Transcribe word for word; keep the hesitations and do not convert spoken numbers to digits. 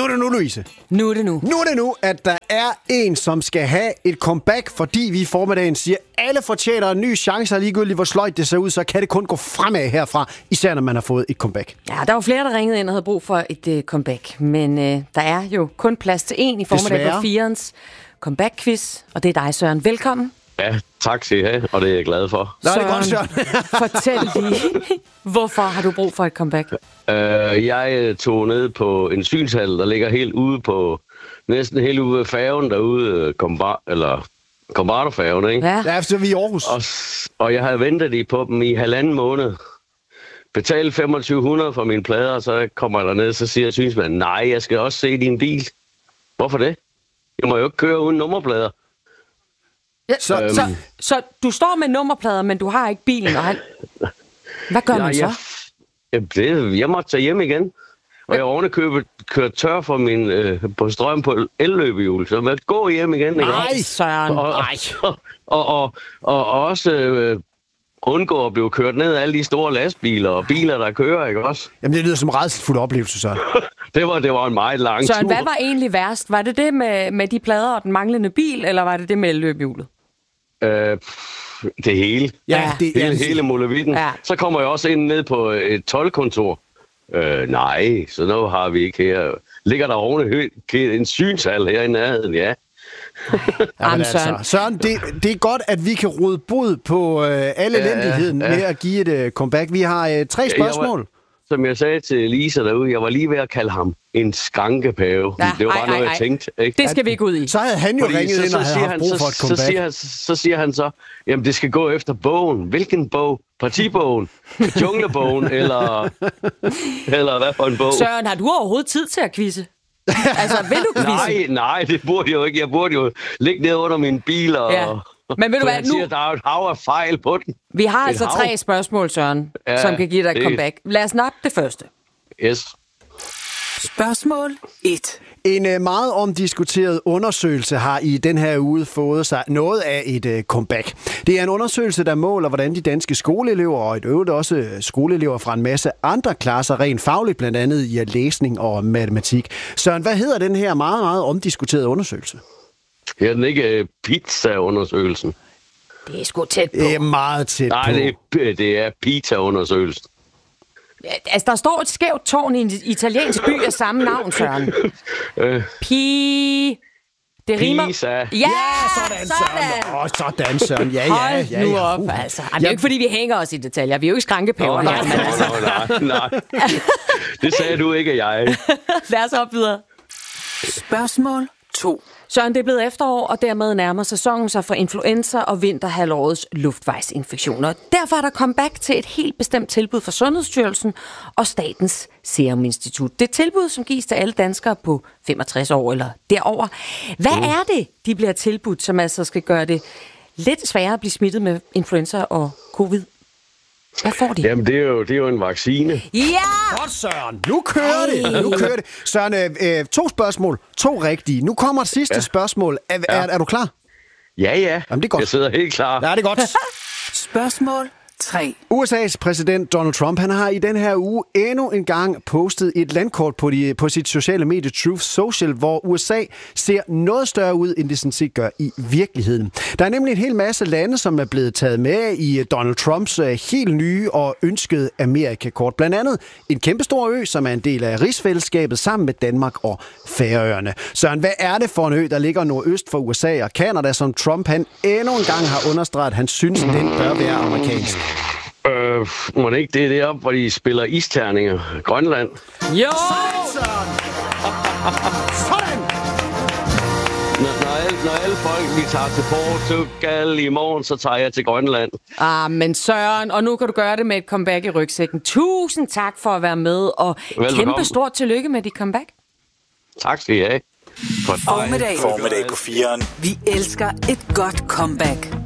Nu er det nu, Louise. Nu er det nu. Nu er det nu, at der er en, som skal have et comeback, fordi vi i formiddagen siger, at alle fortjener en ny chance, og ligegyldigt hvor sløjt det ser ud, så kan det kun gå fremad herfra, især når man har fået et comeback. Ja, der var flere, der ringede ind og havde brug for et uh, comeback, men uh, der er jo kun plads til en i formiddag på firens comeback-quiz, og det er dig, Søren. Velkommen. Ja, tak skal I have, og det er jeg glad for. Nå, det er godt, Søren. Fortæl lige, hvorfor har du brug for et comeback? Uh, jeg tog ned på en synshal, der ligger helt ude på, næsten helt ude ved færgen derude, kombar, eller Kombardo-færgen, ikke? Ja, Ja, så er vi i Aarhus. Og, og jeg havde ventet i på dem i halvanden måned. Betalt femogtyve hundrede for mine plader, så kommer jeg derned, så siger synsmanden, nej, jeg skal også se din bil. Hvorfor det? Jeg må jo ikke køre uden nummerplader. ja så, Øhm. så, så du står med nummerplader, men du har ikke bilen, og han... Hvad gør man så? Jeg, jeg, det, jeg måtte tage hjem igen. Og jeg ovenikøbet kørt tør for min, øh, på strøm på elløbehjul, så jeg måtte gå hjem igen. Ikke? Nej, Søren. Og, Nej. og, og, og, og også øh, undgå at blive kørt ned af alle de store lastbiler og biler, der kører, ikke også? Jamen, det lyder som en rædselsfuld oplevelse, Søren. det, var, det var en meget lang Søren, tur. hvad var egentlig værst? Var det det med, med de plader og den manglende bil, eller var det det med løbehjulet? Øh, det hele. Ja, det Hele, hele muligheden. Ja. Så kommer jeg også ind ned på et toldkontor. Øh, nej, så nu har vi ikke her. Ligger der oven en synshal her i nærheden, ja. Jamen, altså, altså, Søren, det, det er godt, at vi kan råde bod på øh, alle Ja, elendigheden ja. med at give et øh, comeback. Vi har øh, tre spørgsmål. Jeg var, som jeg sagde til Lisa derude, jeg var lige ved at kalde ham en skrankepave. Ja, det var ej, bare noget, ej, jeg ej. tænkte. Ikke? Det skal vi ikke ud i. Så havde han jo Fordi ringet så- ind så og havde siger haft han- brug så- for et Så comeback. siger, han, så siger han så, jamen det skal gå efter bogen. Hvilken bog? Partibogen? Junglebogen? eller, eller hvad for en bog? Søren, har du overhovedet tid til at quizze? Altså, vil du quizze? Nej, nej, det burde jeg jo ikke. Jeg burde jo ligge ned under mine biler. Ja. Og, Men ved du for hvad, han nu- siger, der er jo et hav af fejl på den. Vi har Et altså hav. tre spørgsmål, Søren, Ja, som kan give dig et det- comeback. Lad os nappe det første. Yes. Spørgsmål et. En øh, meget omdiskuteret undersøgelse har i den her uge fået sig noget af et øh, comeback. Det er en undersøgelse, der måler, hvordan de danske skoleelever og et øvrigt også øh, skoleelever fra en masse andre klasser rent fagligt, blandt andet i øh, læsning og matematik. Søren, hvad hedder den her meget, meget omdiskuterede undersøgelse? Her er den ikke uh, pizza-undersøgelsen. Det er sgu tæt på. Det er meget tæt Nej, på. det er, det er pizza-undersøgelsen. Altså, der står et skævt tårn i en italiensk by af samme navn, Søren. Øh, Pi... Det rimer... Pisa. Ja, Ja, sådan, Søren. Åh, sådan, Søren. Ja, ja, Hold ja, nu ja. op, Uh. altså. Jamen, det er jo ikke, fordi vi hænger os i detaljer. Vi er jo ikke skrankepaver Nå, her. nej, nej, nej, nej. Det sagde du ikke, jeg. Lad os op videre. Spørgsmål to. Søren, det er blevet efterår, og dermed nærmer sæsonen sig for influenza og vinterhalvårets luftvejsinfektioner. Derfor er der comeback til et helt bestemt tilbud fra Sundhedsstyrelsen og Statens Serum Institut. Det er et tilbud, som gives til alle danskere på femogtres år eller derover. Hvad mm. er det, de bliver tilbudt, som altså skal gøre det lidt sværere at blive smittet med influenza og covid? Hvad får de? Jamen, det er jo, det er jo en vaccine. Ja! Godt, Søren. Nu kører det. Nu kører det. Søren, øh, øh, to spørgsmål. To rigtige. Nu kommer et sidste ja. spørgsmål. Er, er, er du klar? Ja, ja. Jamen, det er godt. Jeg sidder helt klar. Ja, det er godt. Spørgsmål tre. U S A's præsident Donald Trump, han har i den her uge endnu en gang postet et landkort på, de, på sit sociale medie Truth Social, hvor U S A ser noget større ud, end det sådan set gør i virkeligheden. Der er nemlig en hel masse lande, som er blevet taget med i Donald Trumps helt nye og ønskede Amerikakort. Blandt andet en kæmpestor ø, som er en del af rigsfællesskabet sammen med Danmark og Færøerne. Søren, hvad er det for en ø, der ligger nordøst for U S A og Canada, som Trump han endnu en gang har understreget, at han synes, den bør være amerikansk? Øh, må det ikke det er deroppe, hvor de spiller isterninger? Grønland? Jo! Sådan! Sådan! Når, når, alle, når alle folk, vi tager til Portugal i morgen, så tager jeg til Grønland. Ah, men Søren, og nu kan du gøre det med et comeback i rygsækken. Tusind tak for at være med, og Velbekomme. kæmpe stort tillykke med dit comeback. Tak skal I have. Formiddag. Formiddag på fireren. Vi elsker et godt comeback.